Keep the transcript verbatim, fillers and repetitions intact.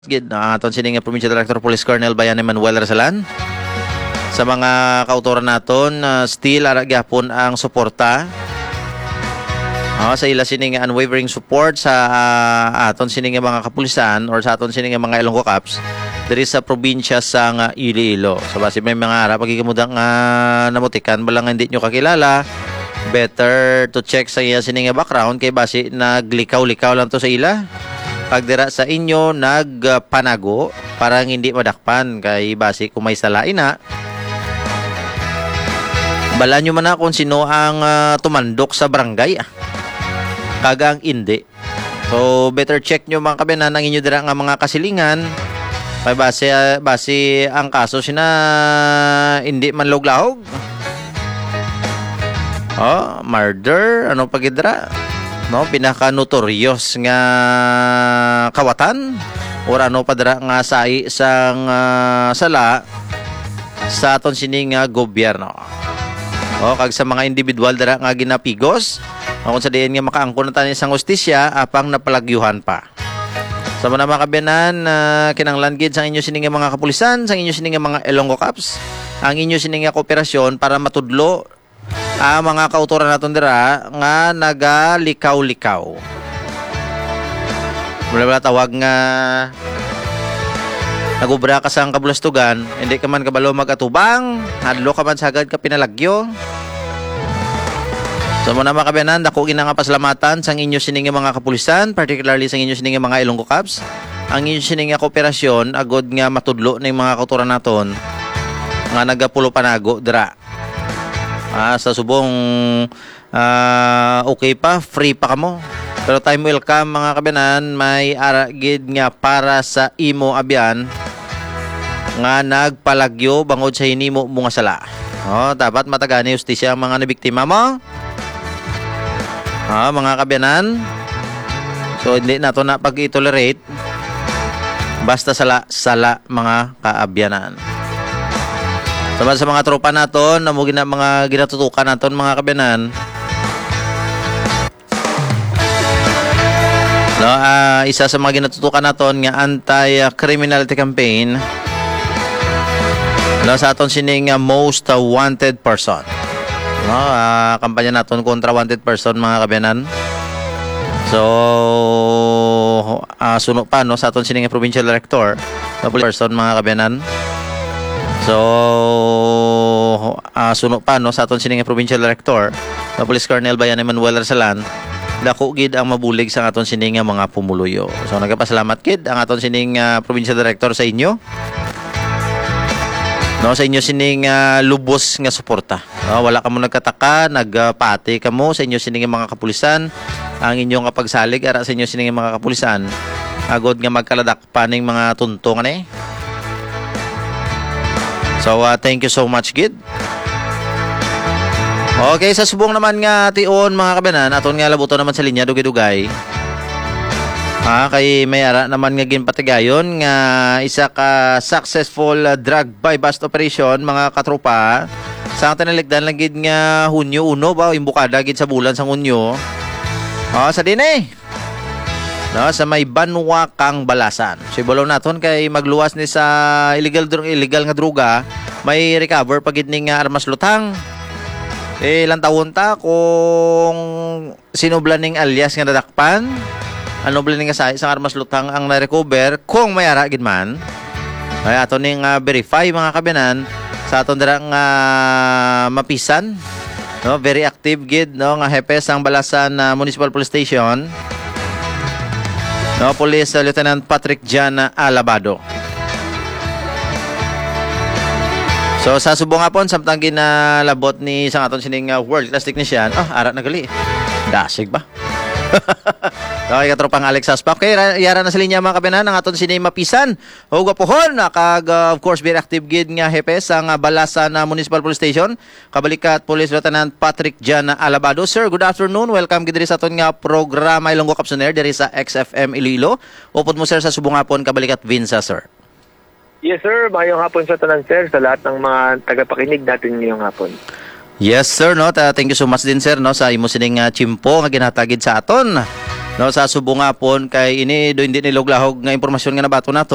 Gid na aton sini nga Provincial Director Police Colonel Bayan Manuel Rasalan. Sa mga kautoran naton, uh, still ara gyapon ang suporta. Uh, sa ila sini nga unwavering support sa uh, aton sini nga mga kapulisan or sa aton sini nga mga Ilonggo Cops diri sa probinsya sa nga Iloilo. So base may mga ara pagigimudang nga uh, namutikan balang hindi nyo kakilala, better to check sa iya sini nga background kay base naglikaw-likaw lang to sa ila. Pagdira sa inyo nagpanago parang hindi madakpan kay base kung may salain na bala nyo man na kung sino ang uh, tumandok sa barangay ah. Kagang hindi. So better check nyo mga kabinan ang inyo dira nga mga kasilingan kay base, uh, base ang kaso sina hindi man log-lahog. Oh, murder ano pagidra no, pinaka notorious nga kawatan or ano padra nga sai sang uh, sala sa aton sining uh, gobyerno. O kag sa mga individual dara nga ginapigos, kung sa diyan nga makaangkon na tayo sang hustisya apang napalagyuhan pa. Sa mga mga kabiyanan, uh, kinanglan gid sang inyo sining mga kapulisan, sang inyo sining mga Ilonggo Cops, ang inyo sining kooperasyon para matudlo ang mga kautoran naton dira nga nagalikaw-likaw. Mula ba tawag nga nagubra ka sa kabulastugan, hindi ka man kabalo magatubang, hadlo ka man sagad ka pinalagyo. So muna mga kabiyanan, dako gina nga pasalamatan sang inyo sining mga kapulisan, particularly sang inyo sining mga Ilonggo Cops. Ang inyo sining kooperasyon agod nga matudlo ning mga kautoran naton nga nagapulo panago dira. Ah, sa subong uh, okay pa, free pa kamo. Pero time will come mga kabiyanan, may aragid nga para sa imo abyan nga nagpalagyo bangod sa hinimo mo nga sala. Oh, dapat matagani justisya ang mga nabiktima mo. Ah, mga kabiyanan. So hindi nato na pag-tolerate basta sala sala mga kaabyanan. Sama sa mga tropa naton, namo gina mga ginatutukan naton mga kabiyanan. No, uh, isa sa mga ginatutukan naton nga anti-criminality campaign. No, sa aton sining uh, most uh, wanted person. No, uh, kampanya naton kontra wanted person mga kabiyanan. So, uh, suno pa no sa aton sining provincial director, no, person mga kabiyanan. So, uh, suno pa no sa aton sining provincial director, na Police Colonel Bayan Manuel Rasalan, dako gid ang mabulig sa aton sining mga pumuluyo. So nagapasalamat gid ang aton sining uh, provincial director sa inyo. No, sa inyo sining uh, lubos nga suporta. No, wala kamo nagkataka, nagpati kamo sa inyo sining mga kapulisan. Ang inyong kapagsalig ara sa inyo sining mga kapulisan, agod nga magkaladak pa ning mga tuntungan eh. So, uh, thank you so much, Gid. Okay, sa subong naman nga tion mga kabanan, aton nga labuto naman sa linya, dugay-dugay. Ah, kay may ara naman nga ginpatigayon nga isa ka successful uh, drug buy bust operation mga katropa. Sa tinaligdan lang gid nga Hunyo uno ba, imbukada gid sa bulan sang Hunyo. Ah, sa dinay. No, sa may Banwa kang Balasan. So ibalaw naton kay magluwas ni sa illegal illegal nga droga, may recover pagid ning armas lutang. Eh ilang taon ta kung sinublan ning alias nga nadakpan, ano blan ning sa isang armas lutang ang na-recover kung may ara gid man. Ay ato ning uh, verify mga kabiyanan sa aton dira nga uh, mapisan. No, very active gid no nga hepes ang Balasan uh, Municipal Police Station. No, Police uh, Lieutenant Patrick Jana Alabado. So sa subong hapon samtang ginalabot ni sang aton sining uh, world class technician, ah oh, ara na gali. Dasig ba? Okay, katropang Alex Aspa. Okay, yara na sa linya mga kabiyanan ang aton sining mapisan. O gapohon kag uh, of course very active gid nga hepes ang uh, Balasan uh, Municipal Police Station. Kabalikat Police Lieutenant Patrick Jana Alabado. Sir, good afternoon. Welcome gid diri sa aton nga programa Ilonggo Cops on Air diri sa X F M Iloilo. Upod mo sir sa subong hapon kabalikat Vinsa, sir. Yes sir, mayong hapon sa tanan sir sa lahat ng mga tagapakinig natin ngayong hapon. Yes sir, no. Thank you so much din sir no sa imo sining uh, chimpo nga ginhatagid sa aton. No, sa subong hapon kay ini do hindi niloglahog nga impormasyon nga nabato nato.